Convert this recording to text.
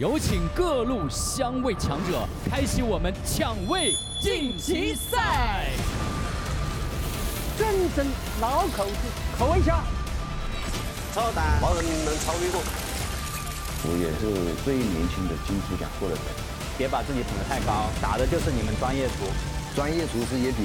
有请各路香味强者开启我们抢味晋级赛。 真正老口子，口味虾， 炒蛋没人能超越我。 我也是最年轻的金猪奖获得者。 别把自己捧得太高，打的就是你们专业厨。 专业厨师也比